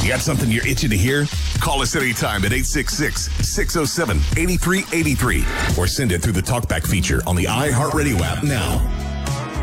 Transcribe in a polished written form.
got something you're itching to hear? Call us anytime at 866-607-8383 or send it through the TalkBack feature on the iHeartRadio app now.